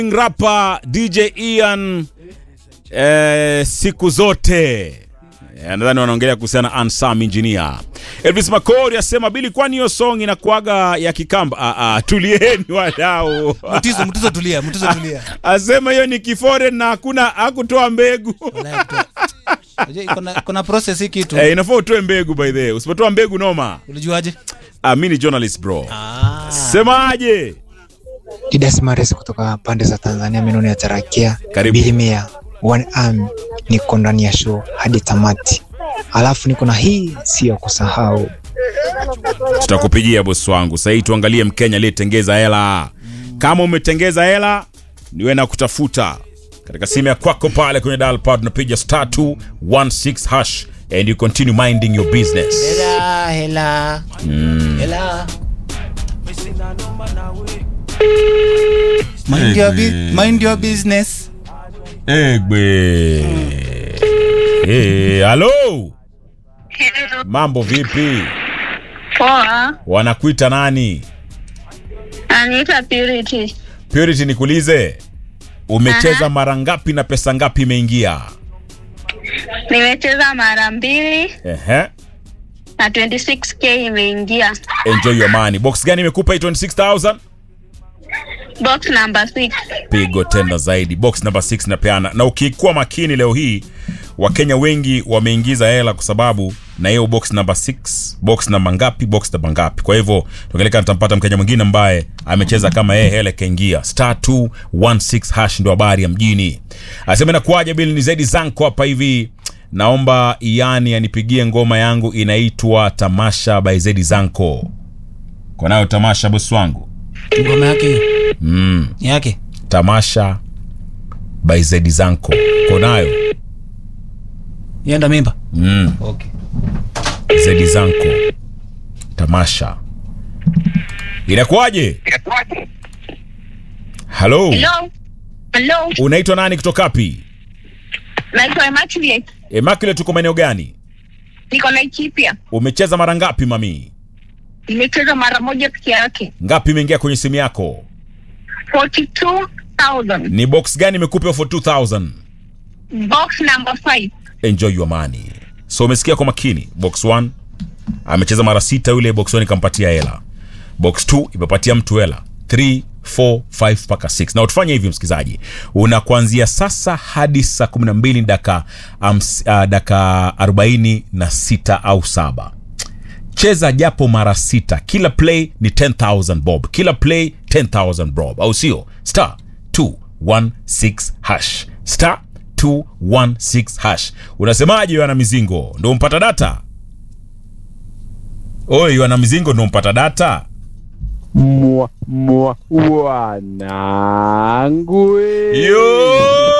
Rapper DJ Ian siku zote. Nadhani wanaongelea kuhusiana na Ansam Engineer. Elvis Makori asema Billy, kwani hiyo song inakuaga ya Kikamba? Tulieni wadau. Mtizo tulia. Asema hiyo ni kiforeign na hakutoa mbegu. Kuna process hii kitu. Inafaa utoe mbegu by the way. Usipotoa mbegu noma. Ulijuaje? Mimi ni journalist bro. Semaje? Didas Mares kutoka pande za Tanzania, Minoni ya Tarakia. Bilimia One Arm, niko ndani ya show hadi tamati. Alafu niko na hii sio kusahau. Tutakupigia bosi wangu. Sasa tuangalie Mkenya aliyetengeza hela. Kama umetengeza hela, niwe na kutafuta katika simu ya kwako pale kwenye dial pad, unapiga *216# and you continue minding your business. Hela. Mind your business. Egbe. Hello. Mambo vipi? Poa. Wanakuita nani? Anaitwa Purity. Purity, nikuulize, umecheza mara ngapi na pesa ngapi imeingia? Nimecheza mara 2. Na 26k imeingia. Enjoy your money. Box gani imekupa 26,000? Box number 6. Pigo tena zaidi. Box number 6 napeana. Na ukikuwa makini leo hii, Wakenya wengi wameingiza hela kwa sababu na hiyo box number 6, box number ngapi, box number ngapi. Kwa hivyo tukeleka nitampata Mkenya mwingine ambaye amecheza kama yeye, hela kaingia. *216# ndio habari ya mjini. Asema inakuaje Bill, ni Zedi Zanko hapa hivi. Naomba Iani anipigie ngoma yangu inaitwa Tamasha by Zedi Zanko. Kwa nayo Tamasha boss wangu. Ngoma yake. Yake. Tamasha by Zedi Zanko. Kwa nayo. Yenda mimba. Okay. Zedi Zanko. Tamasha. Inakuaje? Hello. Unaitwa nani kutoka wapi? Naitwa Immaculate. Immaculate, tuko maeneo gani? Niko Laikipia. Umecheza mara ngapi mami? Nimecheza mara moja pekee yake. Ngapi imeingia kwenye simu yako? 42,000. Ni box gani imekupa for 2,000? Box number 5. Enjoy your money. So umesikia kwa makini. Box 1 amecheza mara 6, yule box 1 ikampatia hela. Box 2 imepatia mtu hela. 3, 4, 5 paka 6. Na utafanya hivi msikizaji, unakuanzia sasa hadi saa 12 dakika 46 au 7. Cheza japo mara 6. Kila play ni 10,000 bob. Kila play 10,000 bob. Au sio? *216#. *216#. Unasemaje wana mizingo? Ndio mpata data? Oi, wana mizingo ndio mpata data? Wanangu. Yo!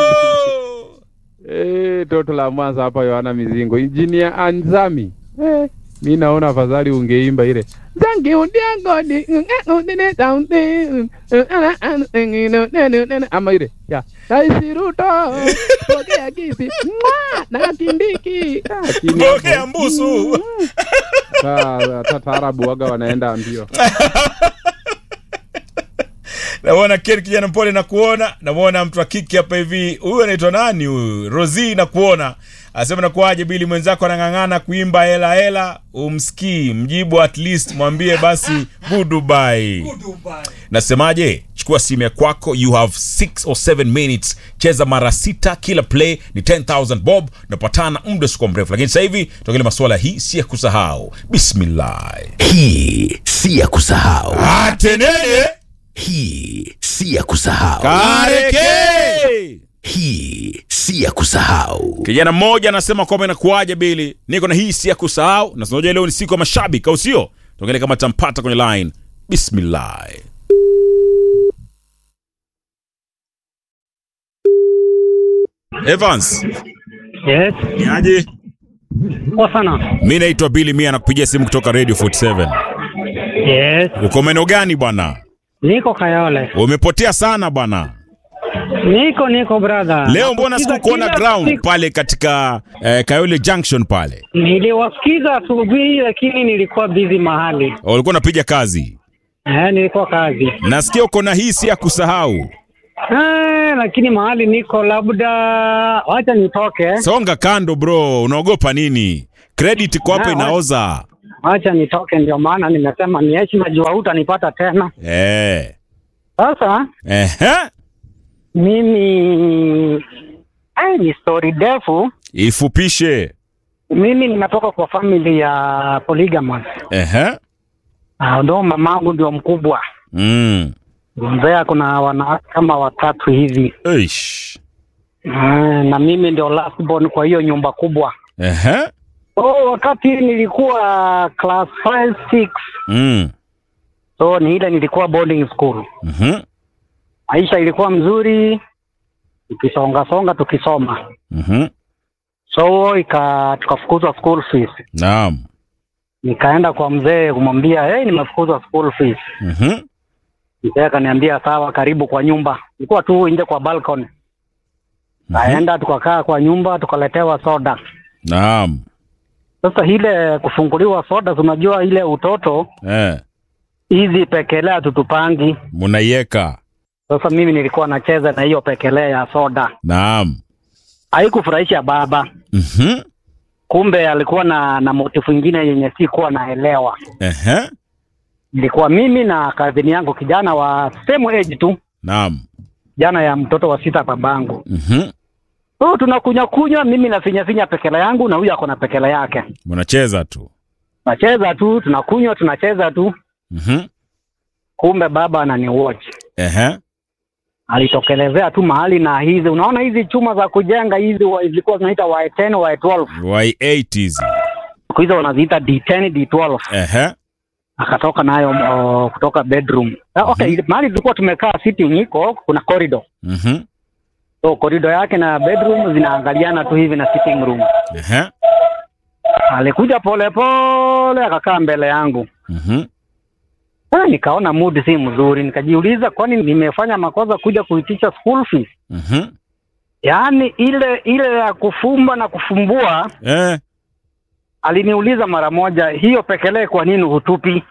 Toto la Mwanza hapa Yohana Mizingo. Engineer Anzami. Mimi naona afadhali ungeimba ile. Zangi undiangoni ngene taunde. Ama ile. Ya. Taisiruto. Pokea kisi. Na kindiki. Pokea mbusu. Tatarabu waga wanaenda mbio. Naona Ken kijana mpole na kuona. Namuona mtu wa kiki hapa hivi. Huyu anaitwa nani huyu? Rosie na kuona. Asema nakuaje Billy, mwenzako anangangana kuimba hela umsikii, mjibu at least, mwambie basi goodbye. Nasemaje? Chukua simu kwako, you have 6 or 7 minutes. Cheza mara 6, kila play ni 10,000 bob. Napatana muda sio mrefu, lakini sasa hivi tuangalie masuala hii si ya kusahau. Bismillah. Hii si ya kusahau. Atenene. Hii si ya kusahau. Kareke. Hii si ya kusahau. Kijana mmoja anasema kwamba inakuaje Billy, niko na hii si ya kusahau. Na unajua leo ni siku ya mashabiki au sio? Tuangalie kama tampata kwenye line. Bismillah. Evans. Yes. Niaje? Kwa sana. Mimi naitwa Billy, mimi nakupigia simu kutoka Radio 47. Yes. Uko maeneo gani bwana? Niko Kayole. Umepotea sana bwana. Niko brother. Leo mbona sikukuona ground pale katika Kayole Junction pale? Niliwasikiza asubuhi lakini nilikuwa busy mahali. Ulikuwa unapiga kazi? Nilikuwa kazi. Nasikia uko na hisi ya kusahau. Lakini mahali niko labda wacha nitoke. Songa kando bro, unaogopa nini? Credit kwa hapo inaoza. Wacha nitoke, ndio maana nimesema ni heshima, najua hutanipata tena. Sasa mimi ni story ndefu. Ifupishe. Mimi nimetoka kwa family ya polygamous. Ndio mamangu ndio mkubwa. Mzee kuna wanawake kama watatu hivi. Na mimi ndio last born kwa hiyo nyumba kubwa. Wakati nilikuwa class 5, 6. So ni ile nilikuwa boarding school. Maisha ilikuwa mzuri. Tukisonga tukisoma. So tukafukuzwa school fees. Naam. Nikaenda kwa mzee kumwambia, nimefukuzwa school fees. Mzee akaniambia sawa, karibu kwa nyumba. Nilikuwa tu nje kwa balcony. Kaenda tukakaa kwa nyumba, tukaletewa soda. Naam. Sasa ile kufunguliwa soda, unajua ile utoto. Hizi pekelea tutupangi. Munaieka. Sasa mimi nilikuwa nacheza na hiyo pekelea ya soda. Naam. Haikufurahisha baba. Kumbe alikuwa na motifu nyingine yenye sikuwa naelewa. Nilikuwa mimi na kazini yangu kijana wa same age tu. Naam. Jana ya mtoto wa 6 babangu. So tunakunywa mimi nafinya pekela yangu na huyu ako na pekela yake. Mnacheza tu. Nacheza tu, tunakunywa, tunacheza tu. Kumbe baba ananiwatch. Alitokelezea tu mahali na hizi, unaona hizi chuma za kujenga hizi zilikuwa zinaita Y10, Y12. Y8 hizi. Kwa hizo wanaziita D10, D12. Akatoka nayo kutoka bedroom. Mahali tulikuwa tumekaa sitting niko kuna corridor. So corridor yake na bedroom zinaangaliana tu hivi na sitting room. Alikuja pole akakaa mbele yangu. Nikaona mood si mzuri, nikajiuliza kwani nimefanya makosa kuja kuitisha school fees? Yaani ile ya kufumba na kufumbua. Aliniuliza mara moja, hiyo pekelee kwa nini hutupi?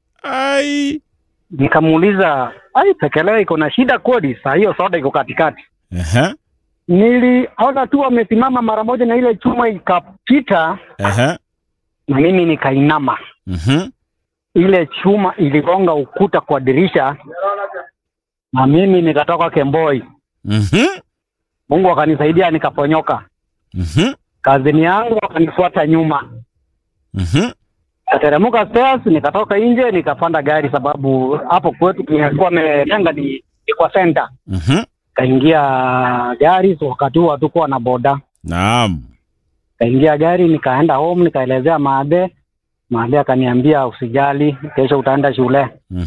Nikamuuliza, pekelee iko na shida kodi, saa hiyo soda iko katikati. Niliona tu amesimama mara moja na ile chuma ikapita. Na mimi nikainama. Ile chuma iligonga ukuta kwa dirisha. Na mimi nikatoka kemboi. Mungu akanisaidia nikaponyoka. Kazini yangu akanifuata nyuma. Kateremka stairs, nikatoka nje, nikapanda gari sababu hapo kwetu tulikuwa tumetenga ni kwa center. Kaingia gari, wakati huo hatukuwa na boda. Naam. Kaingia gari, nikaenda home, nikaelezea Maade. Maade akaniambia usijali, kesho utaenda shule.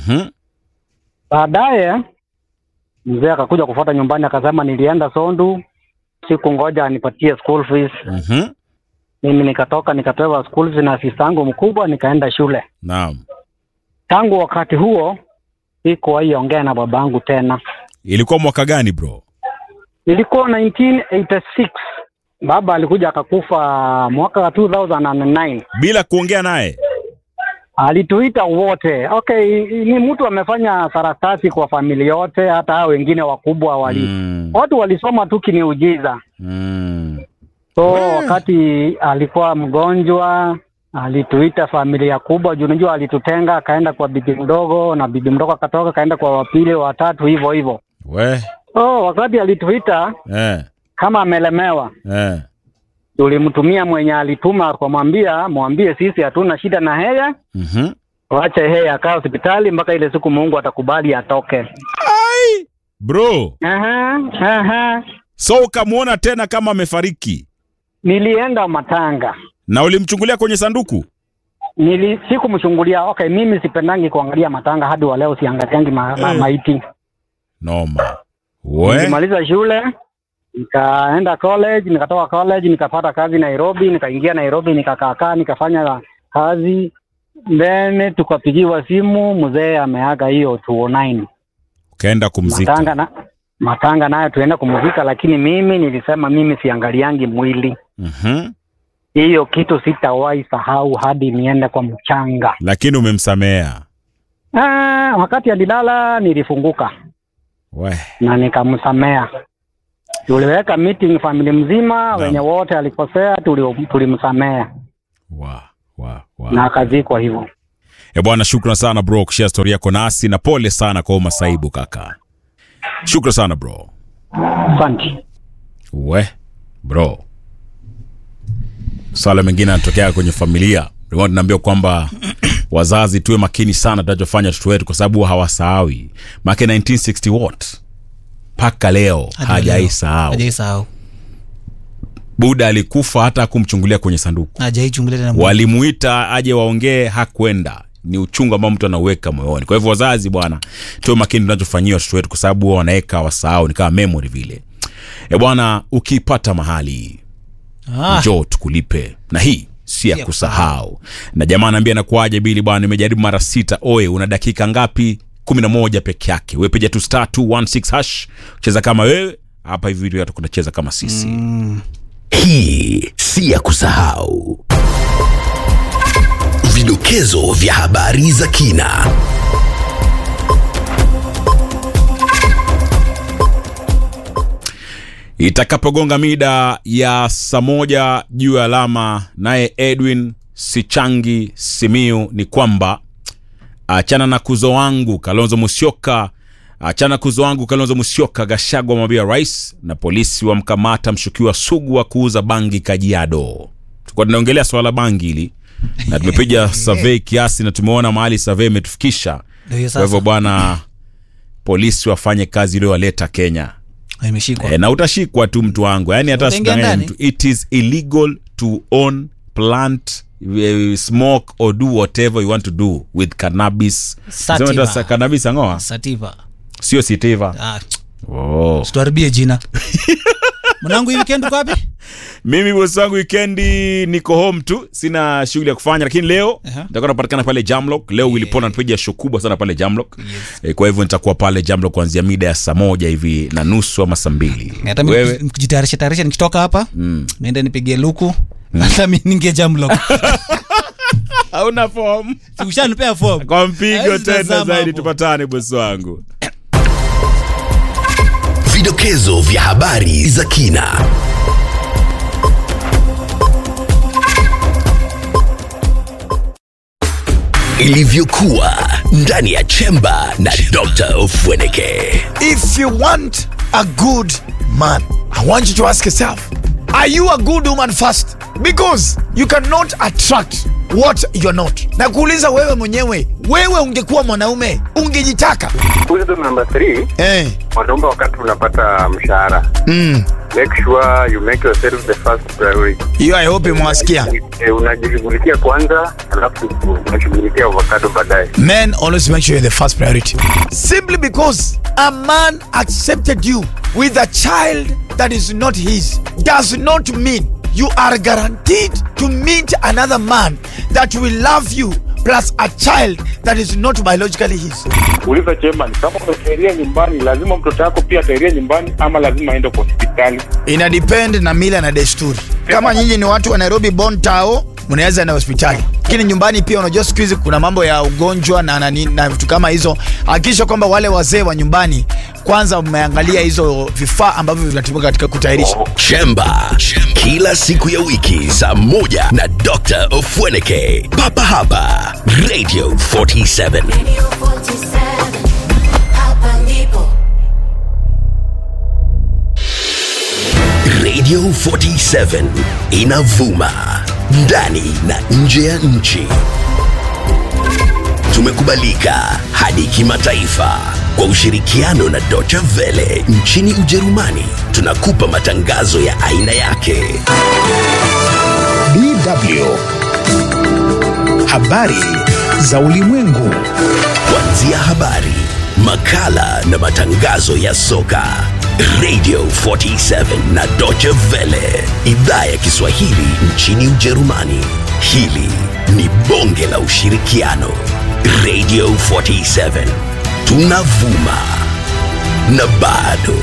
Baadaye mzee akakuja kufuata nyumbani, akasema nilienda Sondu, siku ngoja anipatie school fees. Mimi nikatoka nikapewa school fees na afisa yangu mkubwa, nikaenda shule. Naam. Tangu wakati huo sikuwahi ongea na babangu tena. Ilikuwa mwaka gani bro? Ilikuwa 1986. Baba alikuja akakufa mwaka wa 2009. Bila kuongea naye? Alituita wote. Ni mtu amefanya sarakasi kwa familia yote, hata hao wengine wakubwa watu walisoma tu kiniujiza. So wakati alikuwa mgonjwa, alituita familia kubwa, unajua alitutenga, akaenda kwa bibi mdogo, na bibi mdogo akatoka kaenda kwa wapili, watatu, hivyo. Wakati alituita kama amelemewa. Tulimtumia mwenye alituma kwa mwambie sisi hatuna shida na yeye. Waache yeye akae hospitali mpaka ile siku Mungu atakubali atoke. Bro. So ukamuona tena kama amefariki? Nilienda matanga. Na ulimchungulia kwenye sanduku? Sikumchungulia. Mimi sipendangi kuangalia matanga, hadi wa leo siangaliangi maiti. Noma. Nilimaliza shule, nikaenda college, nikatoka college, nikapata kazi Nairobi, nikaingia Nairobi, nikakaa nikafanya kazi. Then tukapigiwa simu, mzee ameaga hiyo 2009. Ukaenda kumzika? Matanga nayo tuenda kumzika, lakini mimi nilisema mimi siangaliangi mwili. Hiyo kitu sitawahi sahau hadi niende kwa mchanga. Lakini umemsamea? Wakati alilala nilifunguka. na nikamsamea. Tuliweka meeting family mzima, wenye wote alikosea tulimsamea. Na akazikwa hivyo. Bwana, shukrani sana bro kushare story yako nasi, na pole sana kwa masaibu kaka. Shukrani sana bro. Asante. Bro. Swala mengine yanatokea kwenye familia. Ndio tunaambia kwamba wazazi tuwe makini sana tunachofanya watoto wetu, kwa sababu hawasahawi. Maka 1960 what? Paka leo hajaisahau. Buda alikufa hata kumchungulia kwenye sanduku. Hajaichungulia tena. Walimuita aje waongee, hakwenda. Ni uchungu ambao mtu anauweka moyoni. Kwa hivyo wazazi bwana, tuwe makini tunachofanyia watoto wetu, kwa sababu wanaeka wasahau, ni kama memory vile. Bwana, ukipata mahali njoo tukulipe, na hii si ya kusahau. Na jamaa ananiambia nakuaje Bili bwana, nimejaribu mara 6. Oe, una dakika ngapi? 11 peke yake. Wewe piga tu *216#. Cheza kama wewe. Hapa hivi video yetu tunacheza kama sisi. Hii si ya kusahau. Vidokezo vya habari za kina. Itakapogonga mida ya 1 juu ya alama, naye Edwin Sichangi Simiu ni kwamba achana na kuzo wangu Kalonzo Musyoka, Gachagua mwambia rais, na polisi wamkamata mshukiwa sugu wa kuuza bangi Kajiado. Tulikuwa tunaongelea swala bangi hili na tumepiga survey kiasi na tumeona mahali survey imetufikisha. Kwa hivyo bwana, polisi wafanye kazi ile waleta Kenya. Imeshikwa. Na utashikwa tu mtu wangu. Yaani hata sidanganya mtu. It is illegal to own, plant, smoke or do whatever you want to do with cannabis. Sativa. Cannabis ngoa? Sativa. Sio sativa. Situharibie jina. Mwanangu hii weekend uko wapi? Mimi boss wangu weekendi niko home tu, sina shughuli ya kufanya, lakini leo nitakuwa napatikana pale Jamlock. Leo Wilipona anapiga show kubwa sana pale Jamlock. Kwa hivyo nitakuwa pale Jamlock kuanzia mida ya 1 hivi na nusu ama 2. Hata mimi kujitayarisha nikitoka hapa, niende nipige luku. Hata mimi ninge Jamlock. Hauna form. Ushanipea form. Kwa mpigo tena zaidi tupatane boss wangu. Vidokezo vya habari za kina. Ilivyokuwa ndani ya chemba na Dr. Ofweneke. If you want a good man, I want you to ask yourself, are you a good woman first? Because you cannot attract what you're not. Na kuuliza wewe mwenyewe, wewe ungekuwa mwanaume, ungejitaka? Wisdom number 3, mwanaume wakati unapata mshahara, make sure you make yourself the first priority. Hiyo I hope mwasikia. Unajishughulikia kwanza, alafu unashughulikia avocado baadaye. Men always make sure you're the first priority. Simply because a man accepted you with a child that is not his does not mean you are guaranteed to meet another man that will love you plus a child that is not biologically his. Uliza chairman, kama unafikiria nyumbani lazima mtoto wako pia atairie nyumbani ama lazima aende kwa hospitali? Ina depend na mila na desturi. Kama nyinyi ni watu wa Nairobi born tao, mnaweza na hospitali. Lakini nyumbani pia unajua siku hizi kuna mambo ya ugonjwa na vitu kama hizo. Hakikisha kwamba wale wazee wa nyumbani kwanza umeangalia hizo vifaa ambavyo vinatumika katika kutairisha. Chemba kila siku ya wiki saa 1 na Dr. Ofweneke. Papa hapa Radio 47. Radio 47 inavuma ndani na nje ya nchi. Tumekubalika hadi kimataifa kwa ushirikiano na Deutsche Welle nchini Ujerumani. Tunakupa matangazo ya aina yake. DW. Habari za ulimwengu. Kuanzia habari, makala na matangazo ya soka. Radio 47 na Deutsche Welle, idhaa ya Kiswahili nchini Ujerumani. Hili ni bonge la ushirikiano. Radio 47 tunavuma na bado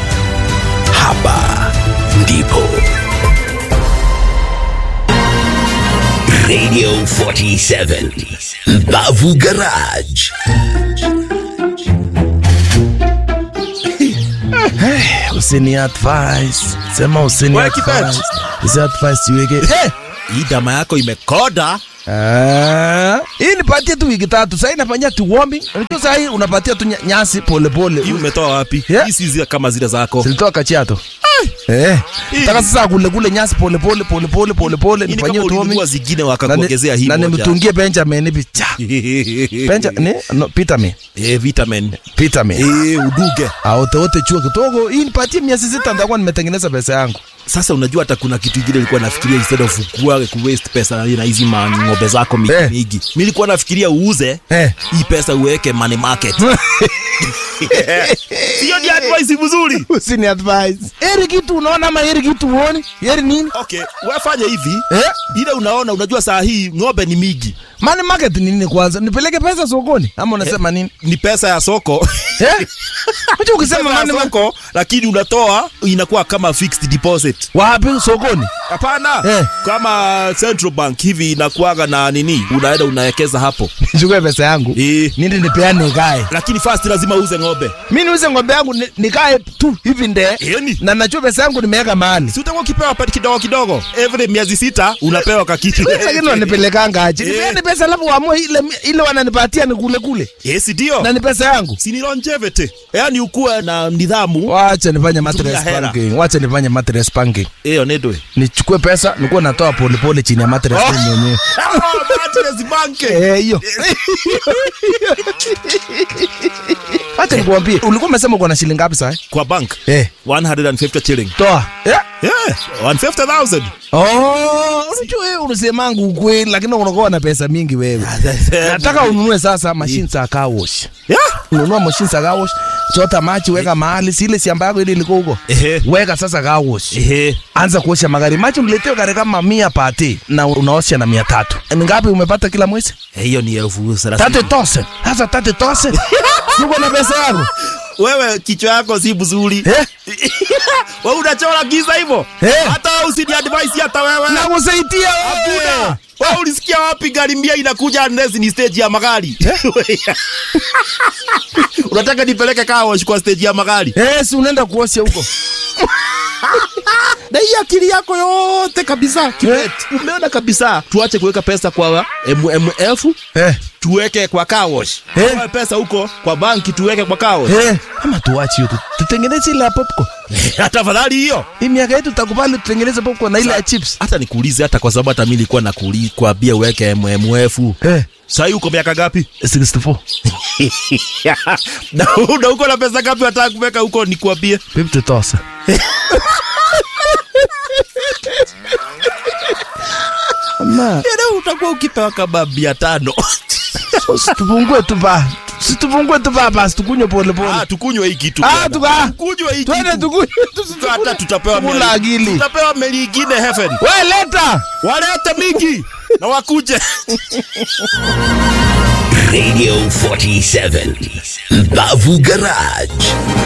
hapa ndipo. Radio 47 Mbavu Garage. Usini advice. Sema usini advice. Usi advice iweke. Hii dama yako imekoda. Hii nipatie tu wiki 3. Sasa inafanyia tu warming. Unajua sasa hii unapatia tu nyasi pole pole. Hii umetoa wapi? Hii si kama zile zako. Zilitoa Kachiato. Taka sasa kule nyasi pole pole nifanyie tu warming. Ni zingine wakakuongezea hii moja. Na nimtungie Benjamin picha. Benjamin no vitamin. Vitamin. Uduge. Wote chuo kidogo. Hii nipatie 600 nitakuwa nimetengeneza pesa yangu. Sasa unajua hata kuna kitu kingine nilikuwa nafikiria instead of ku waste pesa na hizi ng'ombe zako mingi. Mimi nilikuwa nafikiria uuze hii pesa uweke money market. Sio ni advice mzuri. Usini advice. Heri kitu unaona ama heri kitu uone? Heri nini? Okay, wewe fanya hivi. Ile unaona unajua saa hii ng'ombe ni mingi. Money market nini kwanza? Nipeleke pesa sokoni ama unasema nini? Ni pesa ya soko. Unajua ukisema money market lakini unatoa inakuwa kama fixed deposit. Wapi sokoni? Hapana. Kama Central Bank hivi inakuaga na nini? Unaenda unawekeza hapo. Nichukue pesa yangu. Nini nipeane gae. Lakini first lazima uuze ng'ombe. Mimi niuze ng'ombe yangu nikae tu hivi nde. Na nachukua pesa yangu nimeweka mahali. Si utakuwa ukipewa pati kidogo. Every miezi 6 unapewa kakitu. Lakini wanipelekanga aje. Nipeane pesa alafu waamue ile wananipatia ni kule. Yes ndio. Na ni pesa yangu. Si ni longevity. Yaani ukue na nidhamu. Wacha nifanye mattress banking. Nedwe. Nichukue pesa nikuwa natoa pole chini ya mattress mwenyewe. Mattress banking. Hiyo. Acha nikwambie, ulikuwa umesema uko na shilingi ngapi sasa? Kwa bank? 150 shilling. Toa. 150,000. Unajua wewe unasemangu ukweli lakini unakuwa na pesa mingi wewe. Nataka ununue sasa machine za car wash. Ununua machine za car wash, chota maji weka mahali, ile shamba yako ile iliko huko. Weka sasa car wash. Anza kuosha magari. Maji uniletee gari kama 100 pati na unaosha na 300. Ni ngapi umepata kila mwezi? Hiyo ni 30,000. 30,000. Sasa 30,000. Uko na pesa yako. Wewe kichwa yako si mzuri. Wewe unachora giza hivyo? Hata usini advice hata wewe. Nakusaidia wewe. Wewe ulisikia wapi gari mbia inakuja ndezi ni stage ya magari? Unataka nipeleke kawa kwa stage ya magari? Si unaenda kuosha huko. Na hii akili yako yote kabisa kibet. Umeona kabisa tuache kuweka pesa kwa MMF. Tuweke kwa car wash. Kwa pesa huko kwa banki tuweke kwa car wash. Ama tuache hiyo tutengeneze ile popcorn. Hata afadhali hiyo. Hii miaka yetu tutakubali tutengeneze popcorn na ile ya chips. Hata nikuulize hata kwa sababu hata mimi nilikuwa nakuambia uweke MMF. Sasa uko miaka ngapi? 64. Na uko na pesa ngapi unataka kuweka huko nikuambie? 50,000. Ama utakuwa ukipewa kama 500. Tupungue tu basi tukunywe pole. Tukunywe hii kitu. Tukunywe hii kitu. Twende tukunywe. Hata tutapewa meli. Tutapewa meli nyingine heaven. Wewe leta. Waleta mingi. Na wakuje. Radio 47 Bavu Garage.